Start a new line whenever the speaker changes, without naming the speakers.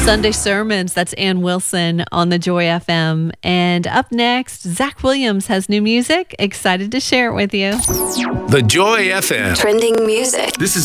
Sunday Sermons. That's Ann Wilson on the Joy FM. And up next, Zach Williams has new music. Excited to share it with you.
The Joy FM.
Trending music.
This is